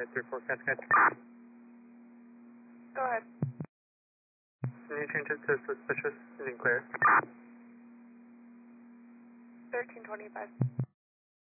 34 Cascade. Go ahead. Can you change it to suspicious and clear? 1325.